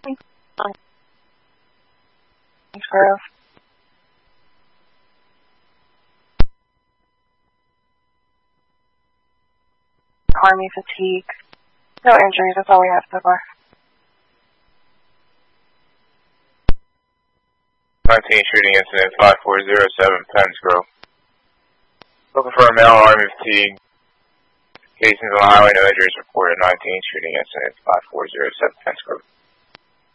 Grove. Army fatigue. No injuries, that's all we have so far. 19 shooting incident 5407 Penns Grove. Looking for a male Army fatigue. Casings on the highway, no injuries reported. 19 shooting incident 5407 Penns Grove.